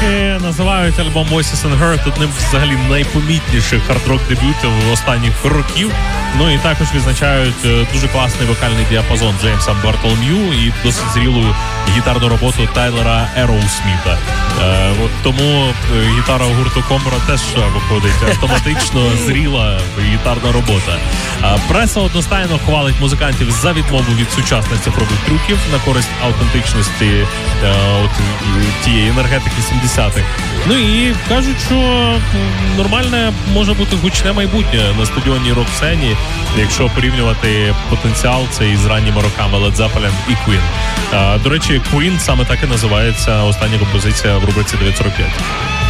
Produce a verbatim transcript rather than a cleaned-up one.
Критики називають альбом Voices and Hurt одним з взагалі найпомітніших хард-рок дебютів останніх років. Ну і також відзначають дуже класний вокальний діапазон Джеймса Бартолом'ю і досить зрілу гітарну роботу Тайлера Ероусміта. Е, от тому гітара у гурту Комбра теж виходить автоматично зріла гітарна робота. Е, преса одностайно хвалить музикантів за відмову від сучасних цифрових трюків на користь аутентичності е, от, тієї енергетики сімдесятих. Ну і кажуть, що нормальне може бути гучне майбутнє на стадіонній рок-сцені, якщо порівнювати потенціал цей з ранніми роками Led Zeppelin і Queen. До речі, Queen саме так і називається остання композиція в рубриці дев'ять сорок п'ять.